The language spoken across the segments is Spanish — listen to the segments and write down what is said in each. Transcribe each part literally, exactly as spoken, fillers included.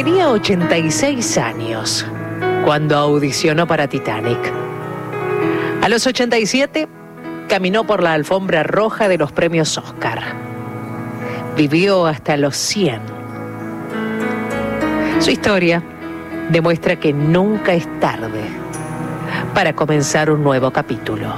Tenía ochenta y seis años cuando audicionó para Titanic. A los ochenta y siete caminó por la alfombra roja de los premios Oscar. Vivió hasta los cien. Su historia demuestra que nunca es tarde para comenzar un nuevo capítulo.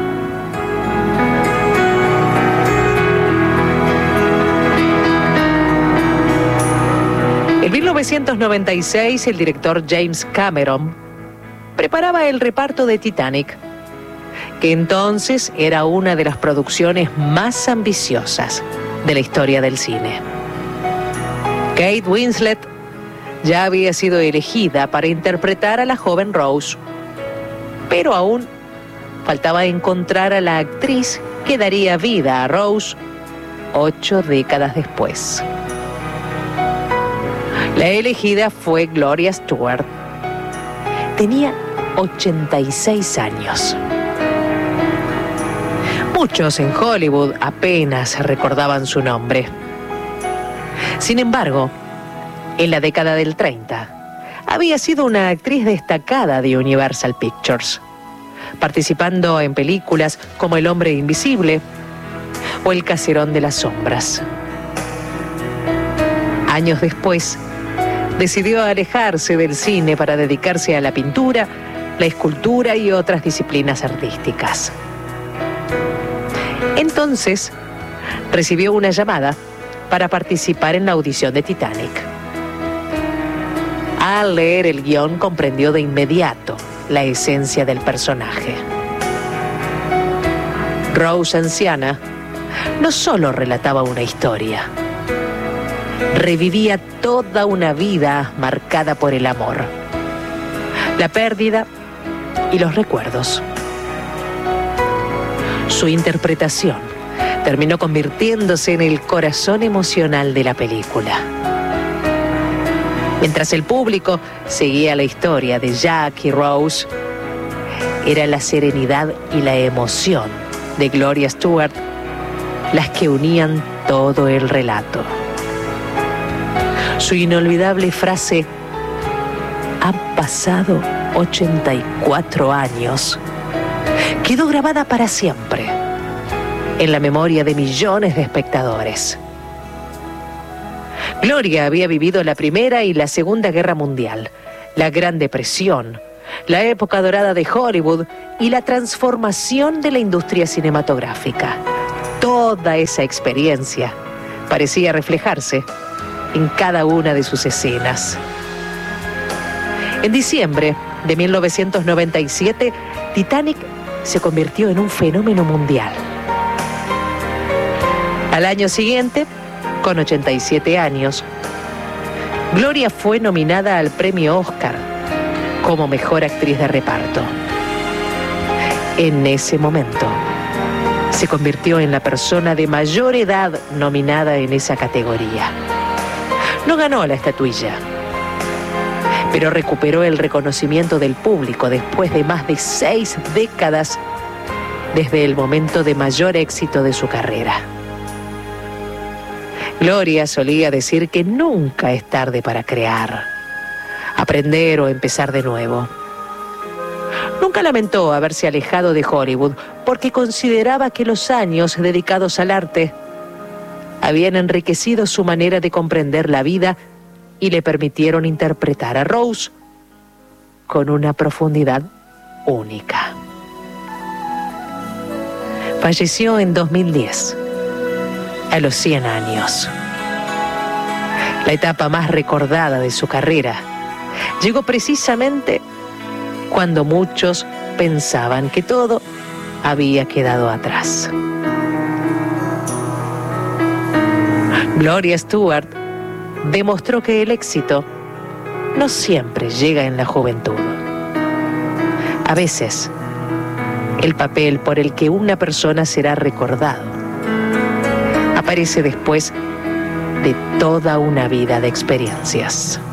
En mil novecientos noventa y seis, el director James Cameron preparaba el reparto de Titanic, que entonces era una de las producciones más ambiciosas de la historia del cine. Kate Winslet ya había sido elegida para interpretar a la joven Rose, pero aún faltaba encontrar a la actriz que daría vida a Rose ocho décadas después. La elegida fue Gloria Stuart. Tenía ochenta y seis años. Muchos en Hollywood apenas recordaban su nombre. Sin embargo, en la década del treinta, había sido una actriz destacada de Universal Pictures, participando en películas como El hombre invisible o El caserón de las sombras. Años después, decidió alejarse del cine para dedicarse a la pintura, la escultura y otras disciplinas artísticas. Entonces, recibió una llamada para participar en la audición de Titanic. Al leer el guión, comprendió de inmediato la esencia del personaje. Rose anciana no solo relataba una historia, revivía toda una vida marcada por el amor, la pérdida y los recuerdos. Su interpretación terminó convirtiéndose en el corazón emocional de la película. Mientras el público seguía la historia de Jack y Rose, era la serenidad y la emoción de Gloria Stuart las que unían todo el relato. Su inolvidable frase, "Han pasado ochenta y cuatro años", quedó grabada para siempre en la memoria de millones de espectadores. Gloria había vivido la Primera y la Segunda Guerra Mundial, la Gran Depresión, la época dorada de Hollywood y la transformación de la industria cinematográfica. Toda esa experiencia parecía reflejarse en cada una de sus escenas. En diciembre de mil novecientos noventa y siete, Titanic se convirtió en un fenómeno mundial. Al año siguiente, con ochenta y siete años, Gloria fue nominada al premio Oscar como mejor actriz de reparto. En ese momento, se convirtió en la persona de mayor edad nominada en esa categoría. No ganó la estatuilla, pero recuperó el reconocimiento del público después de más de seis décadas desde el momento de mayor éxito de su carrera. Gloria solía decir que nunca es tarde para crear, aprender o empezar de nuevo. Nunca lamentó haberse alejado de Hollywood porque consideraba que los años dedicados al arte habían enriquecido su manera de comprender la vida y le permitieron interpretar a Rose con una profundidad única. Falleció en dos mil diez, a los cien años. La etapa más recordada de su carrera llegó precisamente cuando muchos pensaban que todo había quedado atrás. Gloria Stuart demostró que el éxito no siempre llega en la juventud. A veces, el papel por el que una persona será recordado aparece después de toda una vida de experiencias.